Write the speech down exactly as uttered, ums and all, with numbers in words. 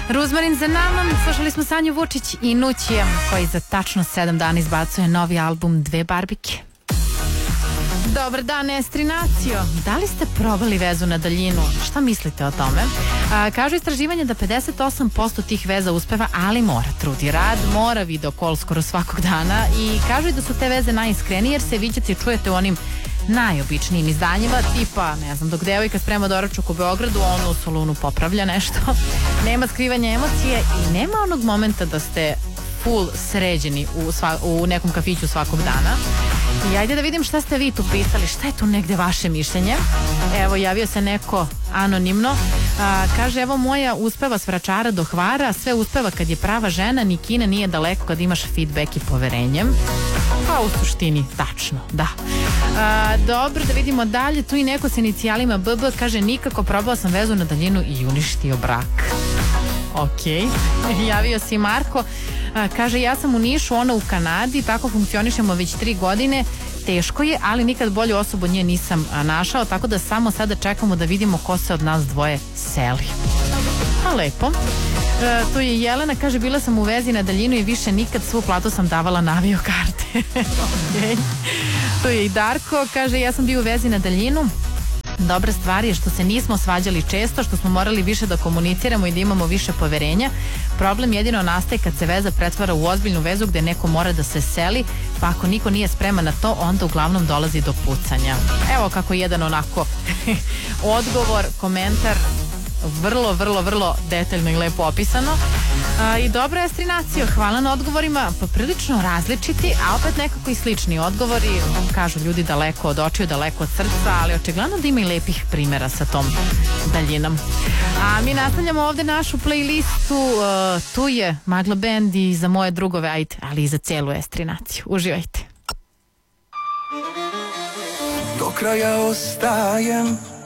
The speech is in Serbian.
Ruzmarin za nama, slušali smo Sanju Vučić i Nućija, koji za tačno sedam dana izbacuje novi album Dve barbike. Dobar dan, Estrinacio. Da li ste probali vezu na daljinu? Šta mislite o tome? A, kažu istraživanje da pedeset osam posto tih veza uspeva, ali mora trud i rad, mora video call skoro svakog dana i kažu i da su te veze najiskrenije jer se viđate i čujete u onim najobičnijim izdanjima, tipa, ne znam, dok devojka sprema doručak u Beogradu, on u salonu popravlja nešto. Nema skrivanja emocije i nema onog momenta da ste full sređeni u, sva, u nekom kafiću svakog dana. I ajde da vidim šta ste vi tu pisali, šta je tu negde vaše mišljenje. Evo, javio se neko anonimno, a, kaže, evo moja uspeva s Vračara do Hvara, sve uspeva kad je prava žena, ni Kina nije daleko kad imaš feedback i poverenje. Pa u suštini, tačno, da. A, dobro, da vidimo dalje, tu i neko s inicijalima B B kaže, nikako, probala sam vezu na daljinu i uništio brak. Ok, javio si Marko, a, kaže, ja sam u Nišu, ona u Kanadi, tako funkcionišemo već tri godine, teško je, ali nikad bolju osobu od nje nisam a, našao, tako da samo sada čekamo da vidimo ko se od nas dvoje seli. A lepo. E, tu je Jelena, kaže, bila sam u vezi na daljinu i više nikad, svu platu sam davala na avio karte. Okay. Tu je i Darko, kaže, ja sam bio u vezi na daljinu. Dobra stvar je što se nismo svađali često, što smo morali više da komuniciramo i da imamo više poverenja. Problem jedino nastaje kad se veza pretvara u ozbiljnu vezu gde neko mora da se seli, pa ako niko nije spreman na to, onda uglavnom dolazi do pucanja. Evo kako jedan onako odgovor, komentar, vrlo, vrlo, vrlo detaljno i lepo opisano. A, I dobra Estrinacio, hvala na odgovorima, poprilično različiti, a opet nekako i slični odgovori. Kažu ljudi daleko od očiju, daleko od srca, ali očigledno da ima i lepih primjera sa tom daljinom. A mi nastavljamo ovde našu playlistu. Uh, tu je Magla Band i za moje drugove, ajde, ali i za celu Estrinaciju. Uživajte. Do kraja ostajem